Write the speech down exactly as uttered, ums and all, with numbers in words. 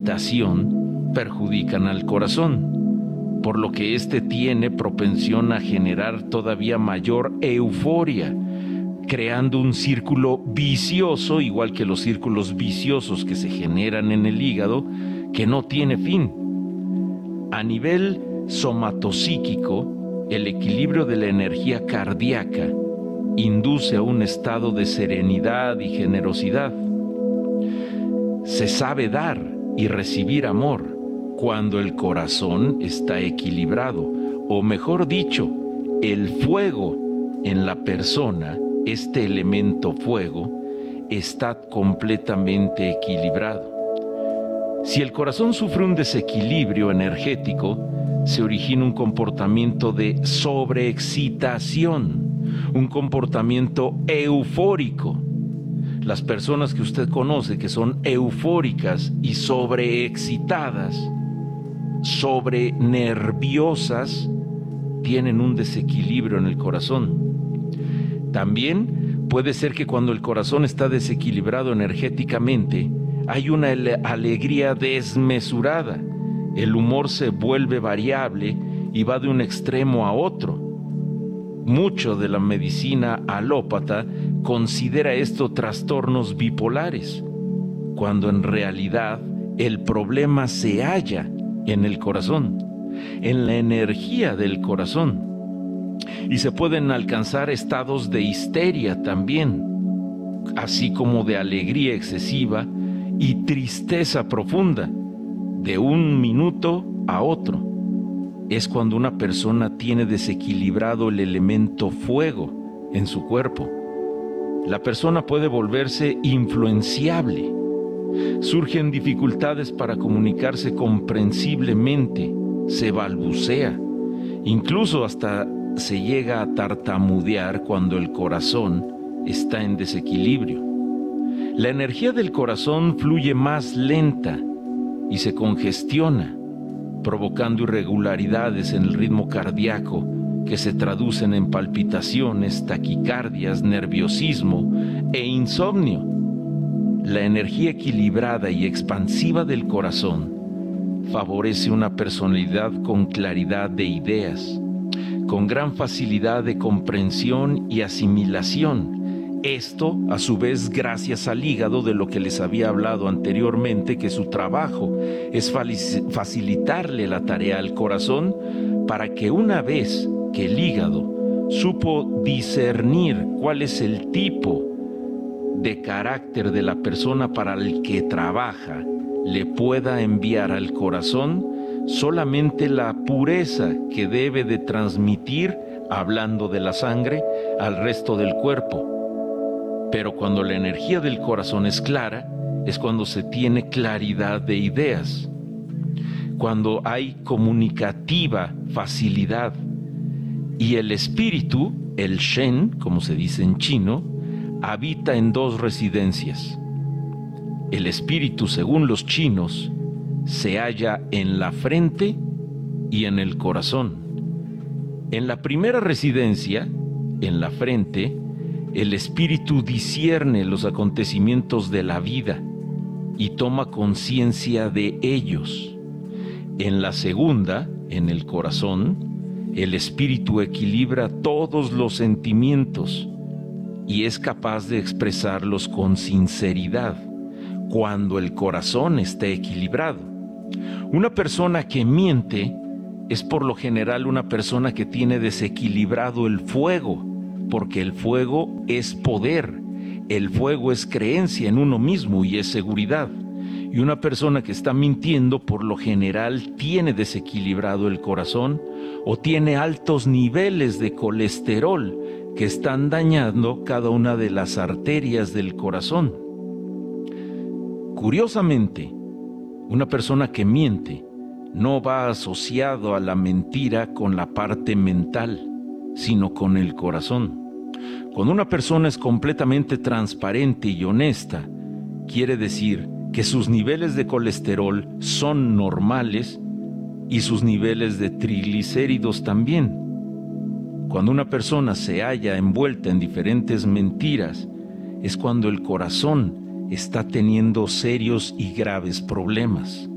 excitación perjudican al corazón, por lo que éste tiene propensión a generar todavía mayor euforia, creando un círculo vicioso, igual que los círculos viciosos que se generan en el hígado, que no tiene fin. A nivel somatopsíquico, el equilibrio de la energía cardíaca induce a un estado de serenidad y generosidad. Se sabe dar y recibir amor cuando el corazón está equilibrado, o mejor dicho, el fuego en la persona, este elemento fuego, está completamente equilibrado. Si el corazón sufre un desequilibrio energético, se origina un comportamiento de sobreexcitación, un comportamiento eufórico. Las personas que usted conoce que son eufóricas y sobreexcitadas, sobrenerviosas, tienen un desequilibrio en el corazón. También puede ser que cuando el corazón está desequilibrado energéticamente, hay una alegría desmesurada. El humor se vuelve variable y va de un extremo a otro. Mucho de la medicina alópata considera esto trastornos bipolares, cuando en realidad el problema se halla en el corazón, en la energía del corazón. Y se pueden alcanzar estados de histeria también, así como de alegría excesiva y tristeza profunda, de un minuto a otro. Es cuando una persona tiene desequilibrado el elemento fuego en su cuerpo. La persona puede volverse influenciable. Surgen dificultades para comunicarse comprensiblemente, se balbucea, incluso hasta se llega a tartamudear cuando el corazón está en desequilibrio. La energía del corazón fluye más lenta y se congestiona, provocando irregularidades en el ritmo cardíaco que se traducen en palpitaciones, taquicardias, nerviosismo e insomnio. La energía equilibrada y expansiva del corazón favorece una personalidad con claridad de ideas, con gran facilidad de comprensión y asimilación. Esto, a su vez, gracias al hígado, de lo que les había hablado anteriormente, que su trabajo es facilitarle la tarea al corazón para que una vez que el hígado supo discernir cuál es el tipo de carácter de la persona para el que trabaja, le pueda enviar al corazón solamente la pureza que debe de transmitir, hablando de la sangre, al resto del cuerpo. Pero cuando la energía del corazón es clara, es cuando se tiene claridad de ideas, cuando hay comunicativa facilidad. Y el espíritu, el Shen, como se dice en chino, habita en dos residencias. El espíritu, según los chinos, se halla en la frente y en el corazón. En la primera residencia, en la frente, el espíritu discierne los acontecimientos de la vida y toma conciencia de ellos. En la segunda, en el corazón, el espíritu equilibra todos los sentimientos y es capaz de expresarlos con sinceridad cuando el corazón está equilibrado. Una persona que miente es por lo general una persona que tiene desequilibrado el fuego, porque el fuego es poder, el fuego es creencia en uno mismo y es seguridad. Y una persona que está mintiendo por lo general tiene desequilibrado el corazón o tiene altos niveles de colesterol que están dañando cada una de las arterias del corazón. Curiosamente, una persona que miente no va asociado a la mentira con la parte mental, sino con el corazón. Cuando una persona es completamente transparente y honesta, quiere decir que sus niveles de colesterol son normales y sus niveles de triglicéridos también. Cuando una persona se halla envuelta en diferentes mentiras, es cuando el corazón está teniendo serios y graves problemas.